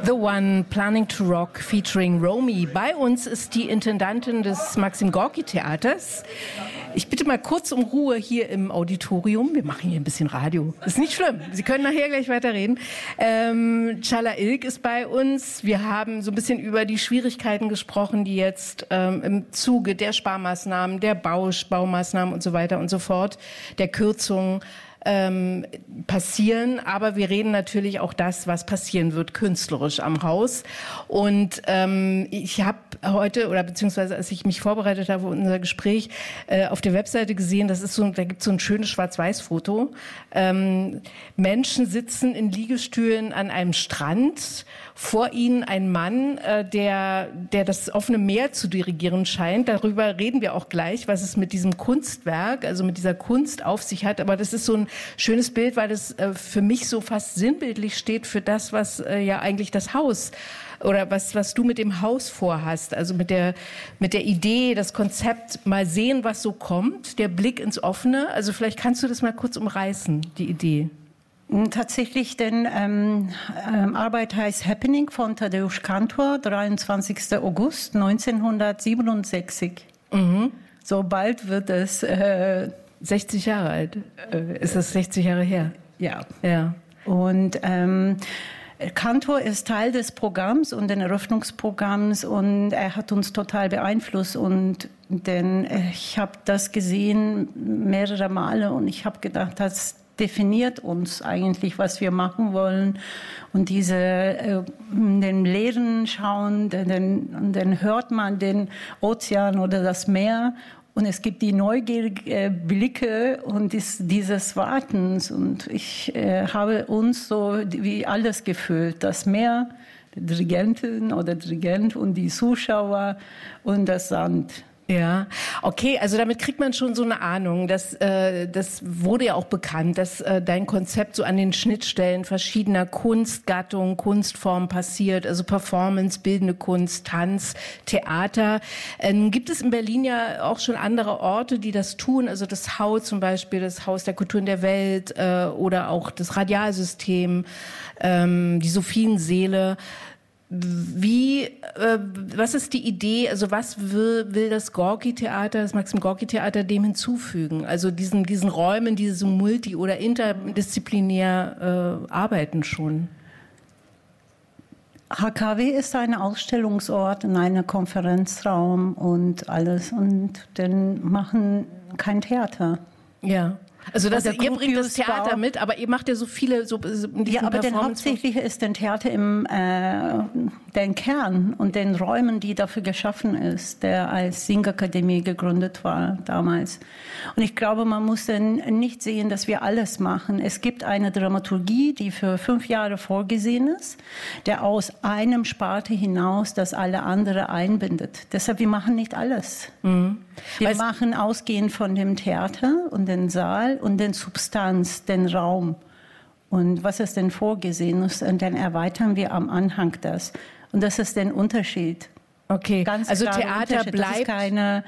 The One, Planning to Rock, featuring Romy. Bei uns ist die Intendantin des Maxim Gorki Theaters. Ich bitte mal kurz um Ruhe hier im Auditorium. Wir machen hier ein bisschen Radio. Ist nicht schlimm. Sie können nachher gleich weiterreden. Çağla İlk ist bei uns. Wir haben so ein bisschen über die Schwierigkeiten gesprochen, die jetzt im Zuge der Sparmaßnahmen, der Baumaßnahmen und so weiter und so fort, der Kürzungen passieren, aber wir reden natürlich auch das, was passieren wird künstlerisch am Haus. Und ich habe heute, oder beziehungsweise als ich mich vorbereitet habe für unser Gespräch, auf der Webseite gesehen, da gibt es so ein schönes Schwarz-Weiß-Foto. Menschen sitzen in Liegestühlen an einem Strand, vor ihnen ein Mann, der das offene Meer zu dirigieren scheint. Darüber reden wir auch gleich, was es mit diesem Kunstwerk, also mit dieser Kunst auf sich hat. Aber das ist so ein schönes Bild, weil das für mich so fast sinnbildlich steht für das, was ja eigentlich das Haus oder was du mit dem Haus vorhast. Also mit der Idee, das Konzept, mal sehen, was so kommt, der Blick ins Offene. Also vielleicht kannst du das mal kurz umreißen, die Idee. Tatsächlich, denn Arbeit heißt Happening von Tadeusz Kantor, 23. August 1967. Mhm. So bald wird es 60 Jahre alt. Ist das 60 Jahre her? Ja. Ja. Und Kantor ist Teil des Programms und des Eröffnungsprogramms und er hat uns total beeinflusst. Denn ich habe das gesehen mehrere Male und ich habe gedacht, das definiert uns eigentlich, was wir machen wollen. Und den Leeren schauen, dann hört man den Ozean oder das Meer. Und es gibt die neugierigen Blicke und dieses Wartens. Und ich habe uns so wie alles gefühlt. Das Meer, die Dirigentin oder Dirigent und die Zuschauer und das Sand. Ja, okay, also damit kriegt man schon so eine Ahnung, das wurde ja auch bekannt, dass dein Konzept so an den Schnittstellen verschiedener Kunstgattungen, Kunstformen passiert, also Performance, bildende Kunst, Tanz, Theater. Gibt es in Berlin ja auch schon andere Orte, die das tun, also das Haus zum Beispiel, das Haus der Kulturen der Welt oder auch das Radialsystem, die Sophienseele. Was ist die Idee, also was will das Gorki-Theater, das Maxim-Gorki-Theater dem hinzufügen? Also diesen Räumen, die so multi- oder interdisziplinär arbeiten schon? HKW ist ein Ausstellungsort und ein Konferenzraum und alles und dann machen kein Theater. Ja. Also ihr bringt das Theater mit, aber ihr macht ja so viele ja, aber denn hauptsächlich ist das Theater im den Kern und den Räumen, die dafür geschaffen ist, der als Singakademie gegründet war damals. Und ich glaube, man muss dann nicht sehen, dass wir alles machen. Es gibt eine Dramaturgie, die für 5 Jahre vorgesehen ist, der aus einem Sparte hinaus das alle andere einbindet. Deshalb, wir machen nicht alles. Mhm. Wir machen ausgehend von dem Theater und dem Saal und den Substanz, den Raum. Und was ist denn vorgesehen ist, und dann erweitern wir am Anhang das. Und das ist der Unterschied. Okay, ganz also Theater bleibt keine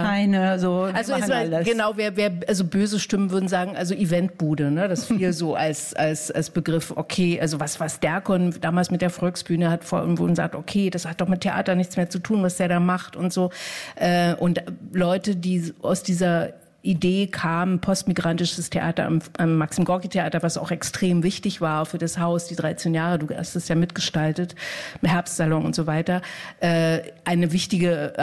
so. Also ist mal, genau, also böse Stimmen würden sagen, also Eventbude, ne? Das fiel so als Begriff. Okay, also was Derkon damals mit der Volksbühne hat und sagt, okay, das hat doch mit Theater nichts mehr zu tun, was der da macht und so. Und Leute, die aus dieser Idee kam, postmigrantisches Theater am Maxim-Gorki-Theater, was auch extrem wichtig war für das Haus, die 13 Jahre, du hast es ja mitgestaltet, im Herbstsalon und so weiter, eine wichtige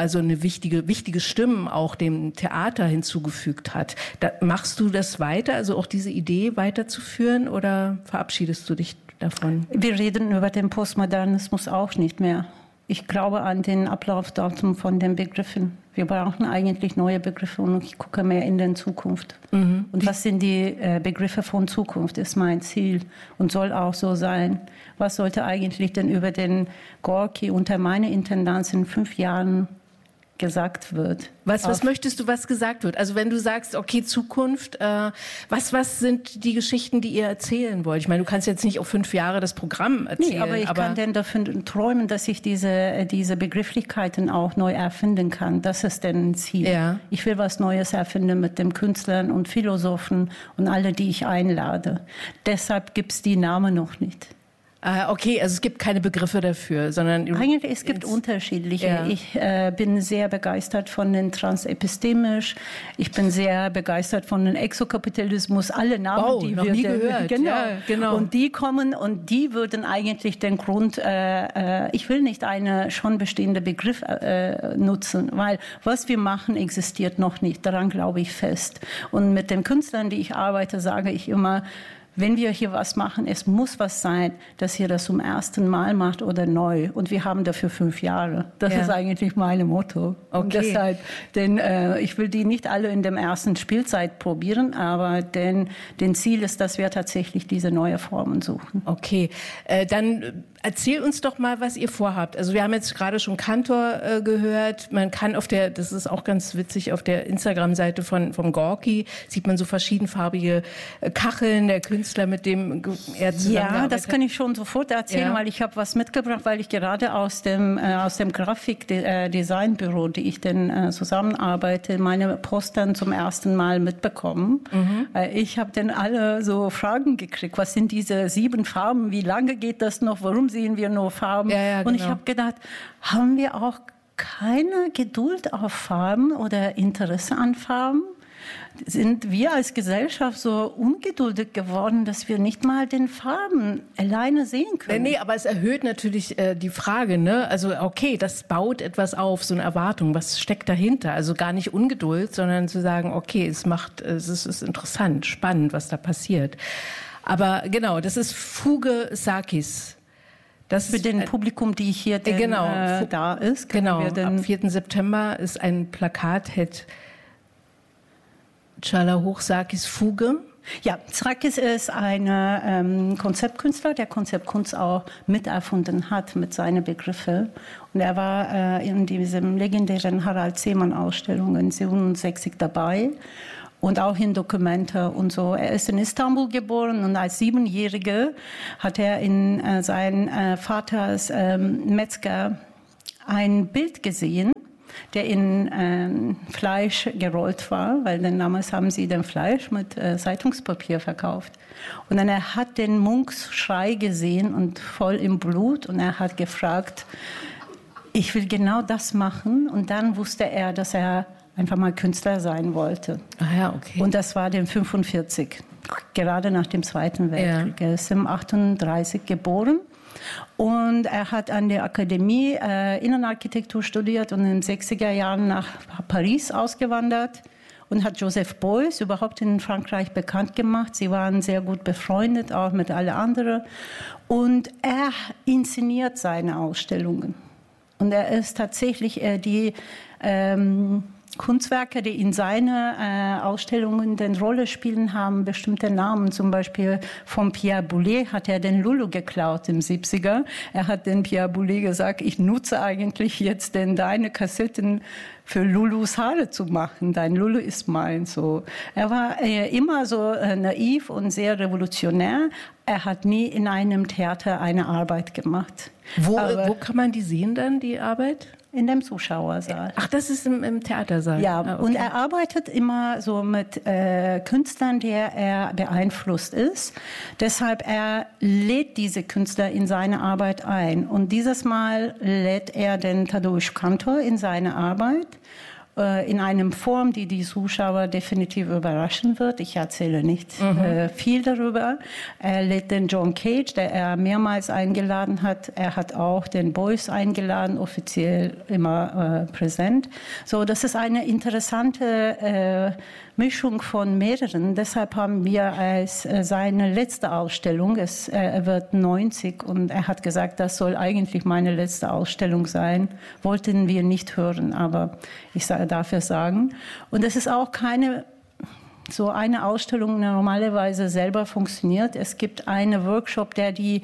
Stimmen auch dem Theater hinzugefügt hat. Machst du das weiter, also auch diese Idee weiterzuführen oder verabschiedest du dich davon? Wir reden über den Postmodernismus auch nicht mehr. Ich glaube an den Ablaufdatum von den Begriffen. Wir brauchen eigentlich neue Begriffe und ich gucke mehr in die Zukunft. Mhm. Und was sind die Begriffe von Zukunft, ist mein Ziel und soll auch so sein. Was sollte eigentlich denn über den Gorki unter meiner Intendanz in 5 Jahren gesagt wird? Was möchtest du, was gesagt wird? Also wenn du sagst, okay, Zukunft, was sind die Geschichten, die ihr erzählen wollt? Ich meine, du kannst jetzt nicht auf 5 Jahre das Programm erzählen. Nee, aber ich kann denn dafür träumen, dass ich diese Begrifflichkeiten auch neu erfinden kann. Das ist denn ein Ziel. Ja. Ich will was Neues erfinden mit den Künstlern und Philosophen und alle, die ich einlade. Deshalb gibt's die Namen noch nicht. Okay, also es gibt keine Begriffe dafür, sondern... Eigentlich, es gibt unterschiedliche. Ja. Ich bin sehr begeistert von den Transepistemisch. Ich bin sehr begeistert von den Exokapitalismus. Alle Namen, die noch wir... nie gehört. Genau. Ja, genau. Und die kommen und die würden eigentlich den Grund... ich will nicht einen schon bestehenden Begriff nutzen, weil was wir machen, existiert noch nicht. Daran glaube ich fest. Und mit den Künstlern, die ich arbeite, sage ich immer, wenn wir hier was machen, es muss was sein, dass ihr das zum ersten Mal macht oder neu. Und wir haben dafür 5 Jahre. Das ist eigentlich mein Motto. Okay. Und deshalb, denn ich will die nicht alle in der ersten Spielzeit probieren, aber den Ziel ist, dass wir tatsächlich diese neue Formen suchen. Okay, dann erzähl uns doch mal, was ihr vorhabt. Also wir haben jetzt gerade schon Kantor gehört. Man kann das ist auch ganz witzig, auf der Instagram-Seite von Gorki sieht man so verschiedenfarbige Kacheln, der Künstler, mit dem er zusammengearbeitet hat. Ja, das kann ich schon sofort erzählen, weil ich habe was mitgebracht, weil ich gerade aus dem Grafikdesignbüro, die ich denn zusammenarbeite, meine Postern zum ersten Mal mitbekommen. Ich habe dann alle so Fragen gekriegt. Was sind diese 7 Farben? Wie lange geht das noch? Warum sehen wir nur Farben? Ja, genau. Und ich habe gedacht, haben wir auch keine Geduld auf Farben oder Interesse an Farben? Sind wir als Gesellschaft so ungeduldig geworden, dass wir nicht mal den Farben alleine sehen können? Nee, aber es erhöht natürlich die Frage, ne? Also okay, das baut etwas auf, so eine Erwartung. Was steckt dahinter? Also gar nicht Ungeduld, sondern zu sagen, okay, es ist interessant, spannend, was da passiert. Aber genau, das ist Fuge Sarkis. Das für den Publikum, die hier denn, da ist. Genau, am 4. September ist ein Plakat, hält Çağlar Sarkis Fuge. Ja, Sarkis ist ein Konzeptkünstler, der Konzeptkunst auch miterfunden hat mit seinen Begriffen. Und er war in diesem legendären Harald Seemann-Ausstellung in 67 dabei. Und auch in Dokumente und so. Er ist in Istanbul geboren und als 7-Jähriger hat er in seines Vaters Metzger ein Bild gesehen, der in Fleisch gerollt war, weil dann damals haben sie den Fleisch mit Zeitungspapier verkauft. Und dann er hat den Munks Schrei gesehen und voll im Blut und er hat gefragt, ich will genau das machen. Und dann wusste er, dass er einfach mal Künstler sein wollte. Ah ja, okay. Und das war dann 1945, gerade nach dem Zweiten Weltkrieg. Er ist im 1938 geboren. Und er hat an der Akademie Innenarchitektur studiert und in den 60er Jahren nach Paris ausgewandert und hat Joseph Beuys überhaupt in Frankreich bekannt gemacht. Sie waren sehr gut befreundet, auch mit allen anderen. Und er inszeniert seine Ausstellungen. Und er ist tatsächlich die Kunstwerke, die in seinen Ausstellungen den Rolle spielen, haben bestimmte Namen. Zum Beispiel von Pierre Boulez hat er den Lulu geklaut im 70er. Er hat den Pierre Boulez gesagt, ich nutze eigentlich jetzt denn deine Kassetten für Lulus Haare zu machen. Dein Lulu ist mein. So. Er war immer so naiv und sehr revolutionär. Er hat nie in einem Theater eine Arbeit gemacht. Wo kann man die sehen dann, die Arbeit? In dem Zuschauersaal. Ach, das ist im Theatersaal? Ja, okay. Und er arbeitet immer so mit Künstlern, der er beeinflusst ist. Deshalb, er lädt diese Künstler in seine Arbeit ein. Und dieses Mal lädt er den Tadeusz Kantor in seine Arbeit. In einem Form, die die Zuschauer definitiv überraschen wird. Ich erzähle nicht viel darüber. Er lädt den John Cage, der er mehrmals eingeladen hat. Er hat auch den Beuys eingeladen, offiziell immer präsent. So, das ist eine interessante Mischung von mehreren. Deshalb haben wir als seine letzte Ausstellung, er wird 90 und er hat gesagt, das soll eigentlich meine letzte Ausstellung sein. Wollten wir nicht hören, aber ich darf es sagen. Und es ist auch keine so eine Ausstellung, die normalerweise selber funktioniert. Es gibt einen Workshop, der die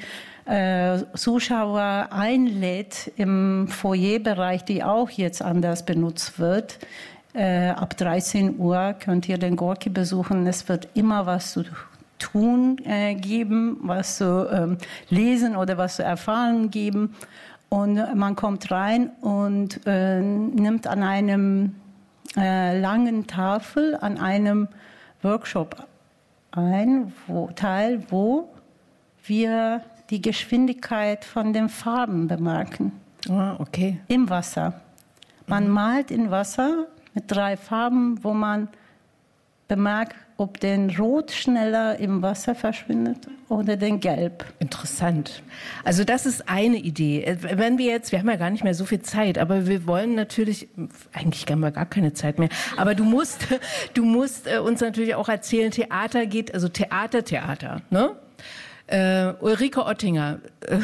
Zuschauer einlädt im Foyerbereich, die auch jetzt anders benutzt wird. Ab 13 Uhr könnt ihr den Gorki besuchen. Es wird immer was zu tun geben, was zu lesen oder was zu erfahren geben. Und man kommt rein und nimmt an einem langen Tafel, an einem Workshop ein, wo wir die Geschwindigkeit von den Farben bemerken. Ah, okay. Im Wasser. Man malt in Wasser mit 3 Farben, wo man bemerkt, ob den Rot schneller im Wasser verschwindet oder den Gelb. Interessant. Also das ist eine Idee. Wenn wir haben ja gar nicht mehr so viel Zeit, aber wir wollen natürlich, eigentlich haben wir gar keine Zeit mehr, aber du musst uns natürlich auch erzählen, Theater, ne? Ulrike Ottinger.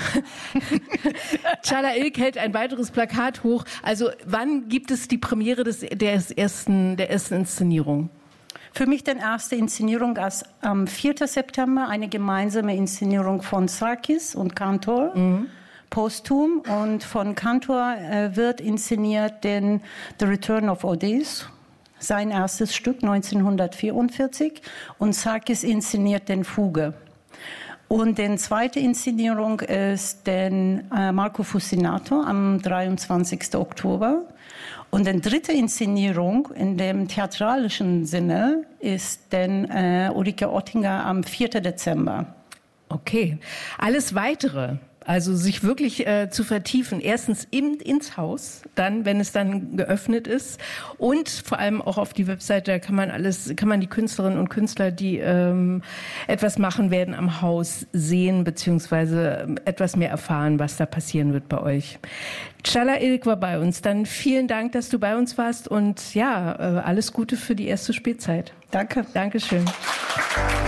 Çağla İlk hält ein weiteres Plakat hoch. Also wann gibt es die Premiere der ersten Inszenierung? Für mich die erste Inszenierung am 4. September, eine gemeinsame Inszenierung von Sarkis und Kantor, posthum. Und von Kantor wird inszeniert The Return of Odysseus, sein erstes Stück 1944. Und Sarkis inszeniert den Fuge. Und die zweite Inszenierung ist den Marco Fucinato am 23. Oktober. Und die dritte Inszenierung in dem theatralischen Sinne ist dann Ulrike Ottinger am 4. Dezember. Okay. Alles Weitere, also sich wirklich zu vertiefen, erstens ins Haus, dann, wenn es dann geöffnet ist, und vor allem auch auf die Webseite, da kann man die Künstlerinnen und Künstler, die etwas machen werden am Haus, sehen, beziehungsweise etwas mehr erfahren, was da passieren wird bei euch. Çağla İlk war bei uns. Dann vielen Dank, dass du bei uns warst, und ja, alles Gute für die erste Spielzeit. Danke. Dankeschön.